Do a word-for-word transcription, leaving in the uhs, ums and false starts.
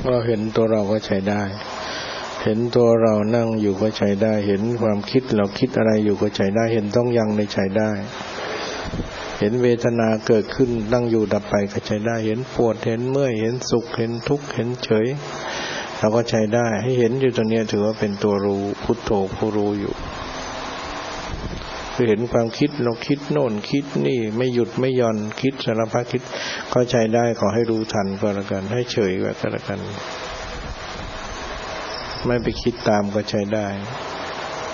ก็เห็นตัวเราก็ใช้ได้เห็นตัวเรานั่งอยู่ก็ใช้ได้เห็นความคิดเราคิดอะไรอยู่ก็ใช้ได้เห็นต้องยังในใช้ได้เห็นเวทนาเกิดขึ้นตั้งอยู่ดับไปก็ใช้ได้เห็นปวดเห็นเมื่อยเห็นสุขเห็นทุกข์เห็นเฉยเราก็ใช้ได้ให้เห็นอยู่ตรงนี้ถือว่าเป็นตัวรู้พุทโธผู้รู้อยู่คือเห็นความคิดเราคิดโน่นคิดนี่ไม่หยุดไม่หย่อนคิดสารพัดคิดก็ใช้ได้ขอให้รู้ทันก็แล้วกันให้เฉยก็แล้วกันไม่ไปคิดตามก็ใช้ได้